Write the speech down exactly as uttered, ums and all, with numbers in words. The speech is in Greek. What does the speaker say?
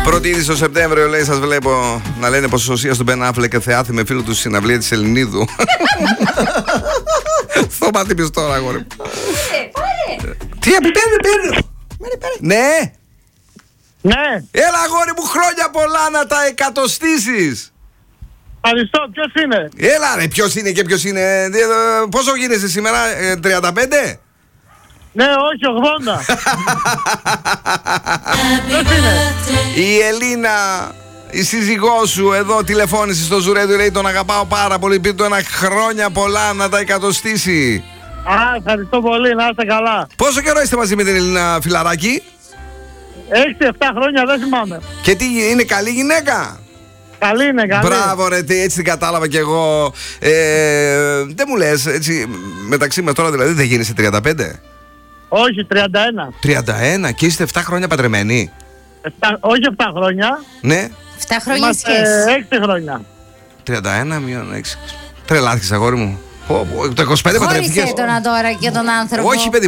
Πρώτη είδηση το Σεπτέμβριο, λέει, σας βλέπω να λένε πως ο Σωσίας του Μπεν Αφλεκ θεάθη με φίλο του στη συναυλία της Ελληνίδου. Θα μάθει πεις τώρα, αγόρι μου. Τι απειπέντε, παίρνει. Ναι. Ναι. Έλα, αγόρι μου, χρόνια πολλά να τα εκατοστήσεις. Ευχαριστώ, ποιος είναι? Έλα ρε, ποιος είναι και ποιος είναι. Πόσο γίνεσαι σήμερα, τριάντα πέντε? Ναι, όχι, ογδόντα. Ποιος είναι? Η Ελίνα, η σύζυγός σου, εδώ τηλεφώνησε στο Ζουρέντιο, λέει τον αγαπάω πάρα πολύ, πει του ένα χρόνια πολλά να τα εκατοστήσει. Α, ευχαριστώ πολύ, να είστε καλά. Πόσο καιρό είστε μαζί με την Ελίνα, φιλαράκι? Έξι εφτά χρόνια, δεν θυμάμαι. Και τι, είναι καλή γυναίκα? Καλή είναι, καλή. Μπράβο ρε, τι, έτσι την κατάλαβα κι εγώ. ε, Δεν μου λες, έτσι, μεταξύ μας τώρα δηλαδή δεν γίνεσαι τριάντα πέντε? Όχι, τριάντα ένα. τριάντα ένα και είστε εφτά χρόνια παντρεμένοι? Εφτά, όχι εφτά χρόνια. Ναι. εφτά χρόνια Είμαστε σχέση. έξι χρόνια. τριάντα ένα μείον έξι. Τρελάθηκες, αγόρι μου. Το είκοσι πέντε παντρευτικές. Χώρισε τον τώρα και τον άνθρωπο. Όχι, παιδί.